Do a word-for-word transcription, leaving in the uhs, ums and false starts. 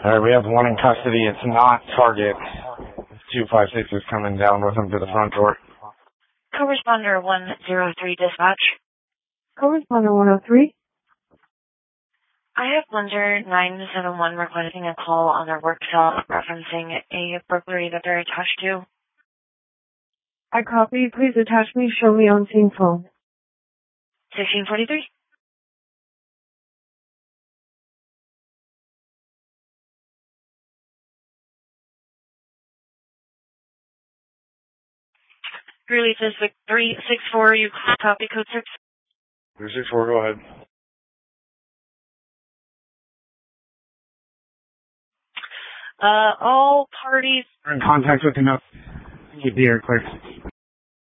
Alright, we have one in custody. It's not Target. two five six is coming down with him to the front door. Co-responder one zero three dispatch. Co-responder one oh three. I have Windsor nine seven one requesting a call on their work cell referencing a burglary that they're attached to. I copy. Please attach me. Show me on scene phone. sixteen forty-three. Relief is three six four. You copy code six. three six four, go ahead. Uh, all parties We're in contact with enough. Keep the air clear.